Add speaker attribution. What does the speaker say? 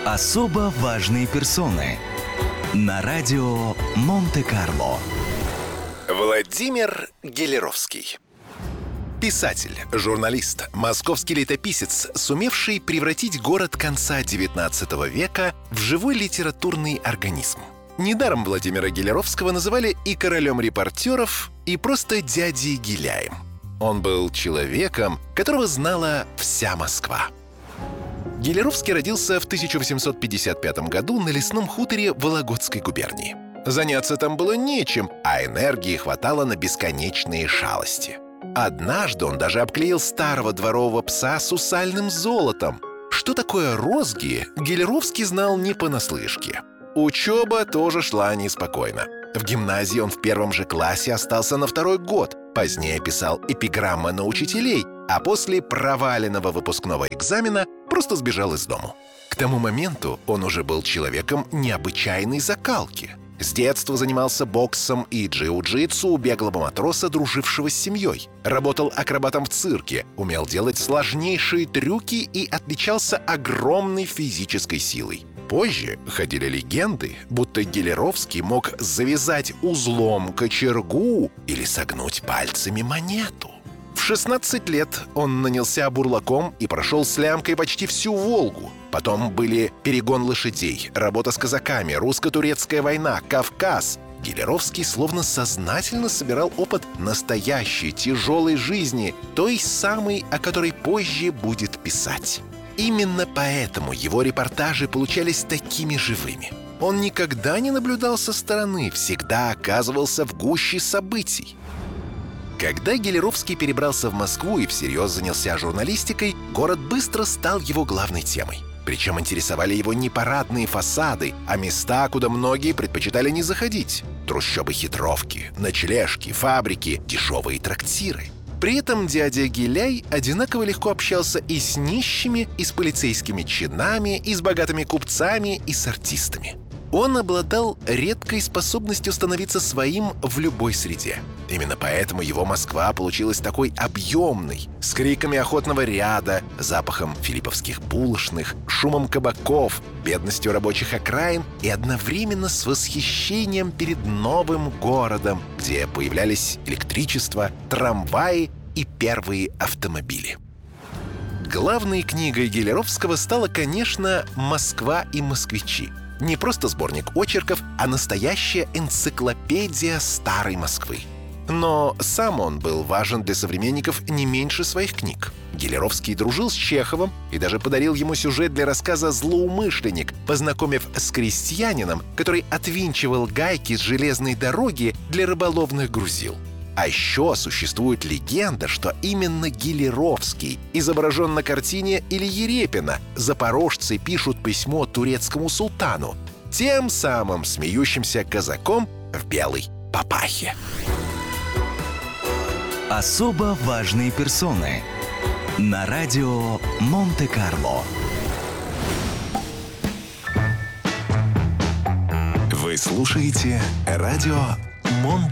Speaker 1: Особо важные персоны на радио Монте-Карло.
Speaker 2: Владимир Гелеровский. Писатель, журналист, московский летописец, сумевший превратить город конца XIX века в живой литературный организм. Недаром Владимира Гелеровского называли и королем репортеров, и просто дядей Гиляем. Он был человеком, которого знала вся Москва. Гелеровский родился в 1855 году на лесном хуторе Вологодской губернии. Заняться там было нечем, а энергии хватало на бесконечные шалости. Однажды он даже обклеил старого дворового пса сусальным золотом. Что такое розги, Гелеровский знал не понаслышке. Учеба тоже шла неспокойно. В гимназии он в первом же классе остался на второй год. Позднее писал эпиграммы на учителей, а после проваленного выпускного экзамена просто сбежал из дому. К тому моменту он уже был человеком необычайной закалки. С детства занимался боксом и джиу-джитсу у беглого матроса, дружившего с семьей. Работал акробатом в цирке, умел делать сложнейшие трюки и отличался огромной физической силой. Позже ходили легенды, будто Гелеровский мог завязать узлом кочергу или согнуть пальцами монету. В 16 лет он нанялся бурлаком и прошел с лямкой почти всю Волгу. Потом были перегон лошадей, работа с казаками, русско-турецкая война, Кавказ. Гелеровский словно сознательно собирал опыт настоящей тяжелой жизни, той самой, о которой позже будет писать. Именно поэтому его репортажи получались такими живыми. Он никогда не наблюдал со стороны, всегда оказывался в гуще событий. Когда Гелеровский перебрался в Москву и всерьез занялся журналистикой, город быстро стал его главной темой. Причем интересовали его не парадные фасады, а места, куда многие предпочитали не заходить. Трущобы-хитровки, ночлежки, фабрики, дешевые трактиры. При этом дядя Гиляй одинаково легко общался и с нищими, и с полицейскими чинами, и с богатыми купцами, и с артистами. Он обладал редкой способностью становиться своим в любой среде. Именно поэтому его Москва получилась такой объемной, с криками охотного ряда, запахом филипповских булочных, шумом кабаков, бедностью рабочих окраин и одновременно с восхищением перед новым городом, где появлялись электричество, трамваи и первые автомобили. Главной книгой Гелеровского стала, конечно, «Москва и москвичи». Не просто сборник очерков, а настоящая энциклопедия старой Москвы. Но сам он был важен для современников не меньше своих книг. Гелеровский дружил с Чеховым и даже подарил ему сюжет для рассказа «Злоумышленник», познакомив с крестьянином, который отвинчивал гайки с железной дороги для рыболовных грузил. А еще существует легенда, что именно Гелеровский изображен на картине Ильи Репина. Запорожцы пишут письмо турецкому султану, тем самым смеющимся казаком в белой папахе.
Speaker 1: Особо важные персоны на радио Монте-Карло.
Speaker 2: Вы слушаете радио Монте-Карло.